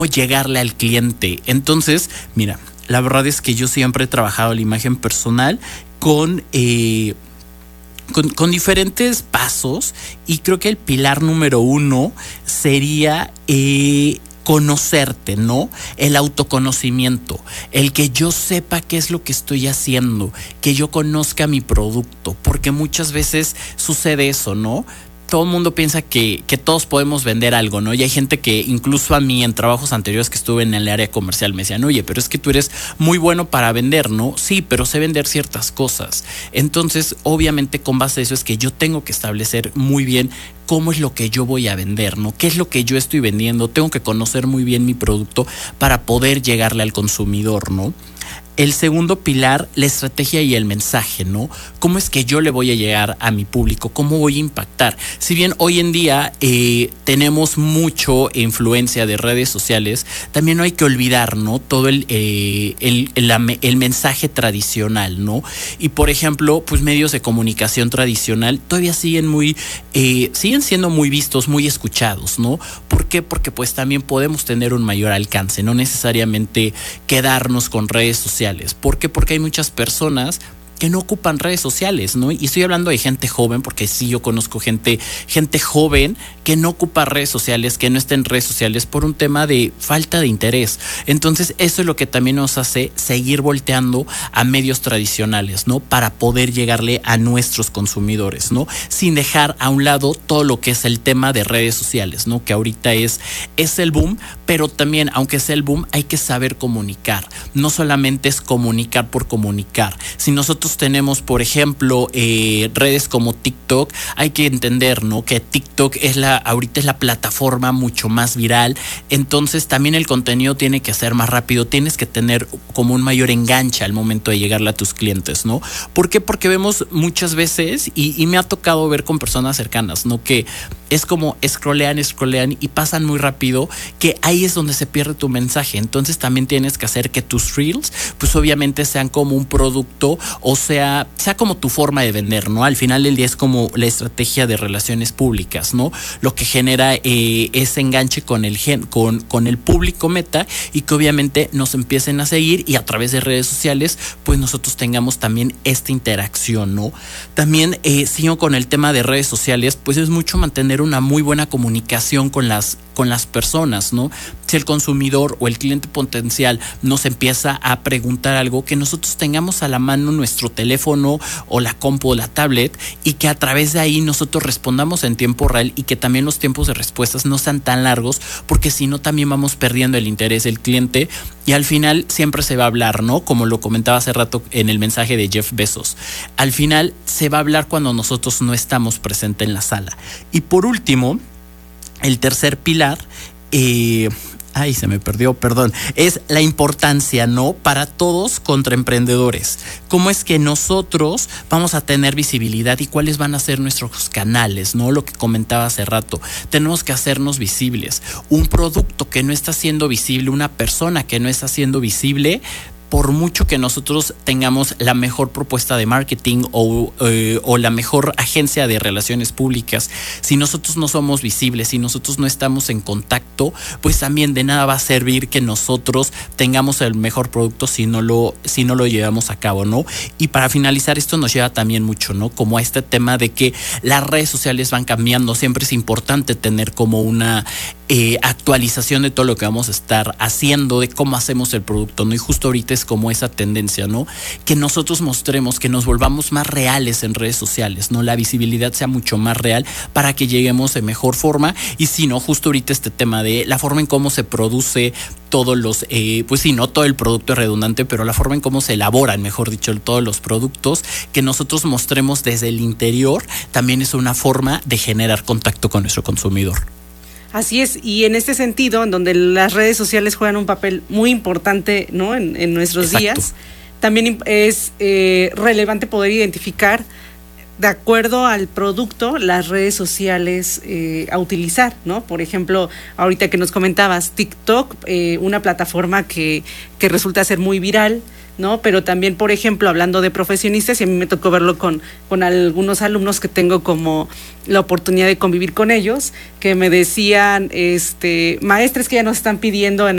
llegarle al cliente. Entonces, mira, la verdad es que yo siempre he trabajado la imagen personal con diferentes pasos, y creo que el pilar número 1 sería conocerte, ¿no? El autoconocimiento, el que yo sepa qué es lo que estoy haciendo, que yo conozca mi producto, porque muchas veces sucede eso, ¿no? Todo el mundo piensa que todos podemos vender algo, ¿no? Y hay gente que incluso a mí en trabajos anteriores que estuve en el área comercial me decían, oye, pero es que tú eres muy bueno para vender, ¿no? Sí, pero sé vender ciertas cosas. Entonces, obviamente con base a eso es que yo tengo que establecer muy bien cómo es lo que yo voy a vender, ¿no? ¿Qué es lo que yo estoy vendiendo? Tengo que conocer muy bien mi producto para poder llegarle al consumidor, ¿no? El segundo pilar, la estrategia y el mensaje, ¿no? ¿Cómo es que yo le voy a llegar a mi público? ¿Cómo voy a impactar? Si bien hoy en día tenemos mucho influencia de redes sociales, también no hay que olvidar, ¿no? Todo el mensaje tradicional, ¿no? Y por ejemplo, pues medios de comunicación tradicional todavía siguen siendo muy vistos, muy escuchados, ¿no? ¿Por qué? Porque pues también podemos tener un mayor alcance, no necesariamente quedarnos con redes sociales. ¿Por qué? Porque hay muchas personas que no ocupan redes sociales, ¿no? Y estoy hablando de gente joven, porque sí, yo conozco gente joven que no ocupa redes sociales, que no está en redes sociales por un tema de falta de interés. Entonces, eso es lo que también nos hace seguir volteando a medios tradicionales, ¿no? Para poder llegarle a nuestros consumidores, ¿no? Sin dejar a un lado todo lo que es el tema de redes sociales, ¿no? Que ahorita es el boom, pero también, aunque sea el boom, hay que saber comunicar. No solamente es comunicar por comunicar. Si nosotros tenemos, por ejemplo, redes como TikTok, hay que entender, ¿no? Que TikTok ahorita es la plataforma mucho más viral. Entonces también el contenido tiene que ser más rápido, tienes que tener como un mayor enganche al momento de llegarle a tus clientes, ¿no? ¿Por qué? Porque vemos muchas veces, y me ha tocado ver con personas cercanas, ¿no? Que es como scrollean y pasan muy rápido, que ahí es donde se pierde tu mensaje. Entonces también tienes que hacer que tus reels, pues obviamente sean como un producto, o sea como tu forma de vender, ¿no? Al final del día es como la estrategia de relaciones públicas, ¿no? Lo que genera ese enganche con el público meta, y que obviamente nos empiecen a seguir, y a través de redes sociales pues nosotros tengamos también esta interacción, ¿no? También sigo con el tema de redes sociales, pues es mucho mantener una muy buena comunicación con las personas, ¿no? Si el consumidor o el cliente potencial nos empieza a preguntar algo, que nosotros tengamos a la mano nuestro teléfono o la compu o la tablet, y que a través de ahí nosotros respondamos en tiempo real, y que también los tiempos de respuestas no sean tan largos, porque si no también vamos perdiendo el interés del cliente, y al final siempre se va a hablar, ¿no? Como lo comentaba hace rato en el mensaje de Jeff Bezos, al final se va a hablar cuando nosotros no estamos presentes en la sala. Y por último, el tercer pilar, se me perdió, perdón, es la importancia, ¿no? Para todos contra emprendedores. ¿Cómo es que nosotros vamos a tener visibilidad y cuáles van a ser nuestros canales, ¿no? Lo que comentaba hace rato. Tenemos que hacernos visibles. Un producto que no está siendo visible, una persona que no está siendo visible, por mucho que nosotros tengamos la mejor propuesta de marketing o la mejor agencia de relaciones públicas, si nosotros no somos visibles, si nosotros no estamos en contacto, pues también de nada va a servir que nosotros tengamos el mejor producto si no lo llevamos a cabo, ¿no? Y para finalizar, esto nos lleva también mucho, ¿no? Como a este tema de que las redes sociales van cambiando. Siempre es importante tener como una actualización de todo lo que vamos a estar haciendo, de cómo hacemos el producto, ¿no? Y justo ahorita es como esa tendencia, ¿no? Que nosotros mostremos, que nos volvamos más reales en redes sociales, ¿no? La visibilidad sea mucho más real para que lleguemos de mejor forma. Y si no, justo ahorita este tema de la forma en cómo se produce todos los, pues sí, no todo el producto es redundante, pero la forma en cómo se elaboran, mejor dicho, todos los productos, que nosotros mostremos desde el interior, también es una forma de generar contacto con nuestro consumidor. Así es, y en este sentido, en donde las redes sociales juegan un papel muy importante, ¿no? en nuestros Exacto. días, también es relevante poder identificar, de acuerdo al producto, las redes sociales a utilizar, ¿no? Por ejemplo, ahorita que nos comentabas, TikTok, una plataforma que resulta ser muy viral, ¿no? Pero también, por ejemplo, hablando de profesionistas, y a mí me tocó verlo con algunos alumnos que tengo como la oportunidad de convivir con ellos, que me decían, maestras que ya nos están pidiendo en